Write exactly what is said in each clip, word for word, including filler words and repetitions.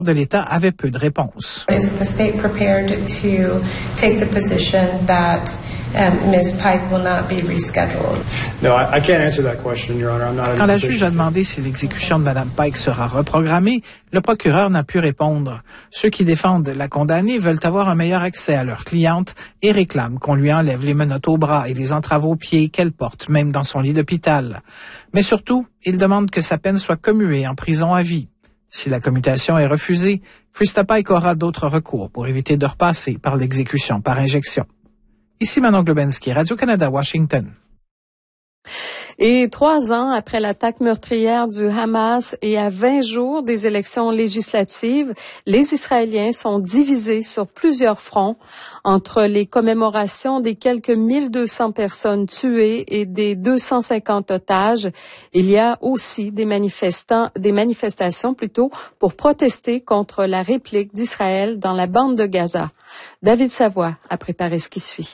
de l'État avait peu de réponses. Is the state prepared to take the position that um, Miz Pike will not be rescheduled? No, I, I can't answer that question, Your Honor. I'm not in a Quand la position juge a to. demandé si l'exécution de Mme Pike sera reprogrammée, le procureur n'a pu répondre. Ceux qui défendent la condamnée veulent avoir un meilleur accès à leur cliente et réclament qu'on lui enlève les menottes aux bras et les entraves aux pieds qu'elle porte, même dans son lit d'hôpital. Mais surtout, ils demandent que sa peine soit commuée en prison à vie. Si la commutation est refusée, Krista Pike aura d'autres recours pour éviter de repasser par l'exécution par injection. Ici Manon Globensky, Radio-Canada, Washington. Et trois ans après l'attaque meurtrière du Hamas et à vingt jours des élections législatives, les Israéliens sont divisés sur plusieurs fronts. Entre les commémorations des quelques mille deux cents personnes tuées et des deux cent cinquante otages, il y a aussi des manifestants, des manifestations plutôt pour protester contre la réplique d'Israël dans la bande de Gaza. David Savoie a préparé ce qui suit.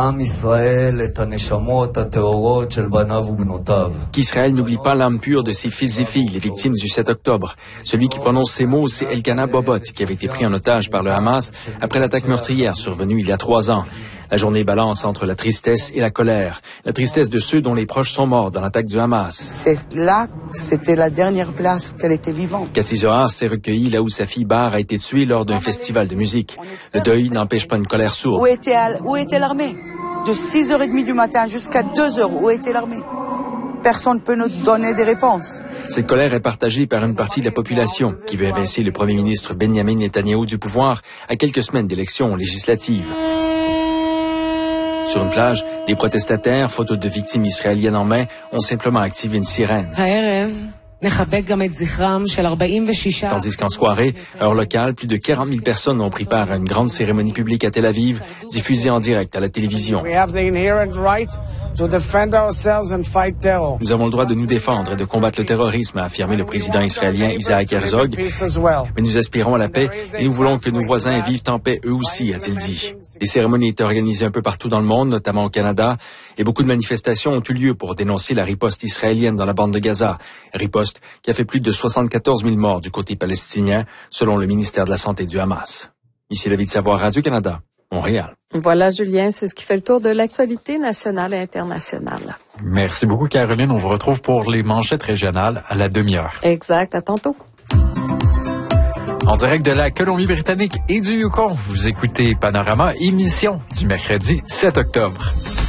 Qu'Israël n'oublie pas l'âme pure de ses fils et filles, les victimes du sept octobre. Celui qui prononce ces mots, c'est Elkana Bobot, qui avait été pris en otage par le Hamas après l'attaque meurtrière survenue il y a trois ans. La journée balance entre la tristesse et la colère. La tristesse de ceux dont les proches sont morts dans l'attaque du Hamas. C'est là, c'était la dernière place qu'elle était vivante. Cathy Zohar s'est recueillie là où sa fille Bar a été tuée lors d'un festival de musique. Le deuil n'empêche pas une colère sourde. Où était, où était l'armée? De six heures trente du matin jusqu'à deux heures, où était l'armée? Personne ne peut nous donner des réponses. Cette colère est partagée par une partie de la population qui veut évincer le premier ministre Benjamin Netanyahou du pouvoir à quelques semaines d'élections législatives. Sur une plage, des protestataires, photos de victimes israéliennes en main, ont simplement activé une sirène. Tandis qu'en soirée, heure locale, plus de quarante mille personnes ont pris part à une grande cérémonie publique à Tel Aviv, diffusée en direct à la télévision. Nous avons le droit de nous défendre et de combattre le terrorisme, a affirmé le président israélien Isaac Herzog. Mais nous aspirons à la paix et nous voulons que nos voisins vivent en paix eux aussi, a-t-il dit. Les cérémonies étaient organisées un peu partout dans le monde, notamment au Canada, et beaucoup de manifestations ont eu lieu pour dénoncer la riposte israélienne dans la bande de Gaza. Riposte qui a fait plus de soixante-quatorze mille morts du côté palestinien, selon le ministère de la Santé du Hamas. Ici David Savoie, Radio-Canada, Montréal. Voilà, Julien, c'est ce qui fait le tour de l'actualité nationale et internationale. Merci beaucoup, Caroline. On vous retrouve pour les manchettes régionales à la demi-heure. Exact, à tantôt. En direct de la Colombie-Britannique et du Yukon, vous écoutez Panorama, émission du mercredi sept octobre.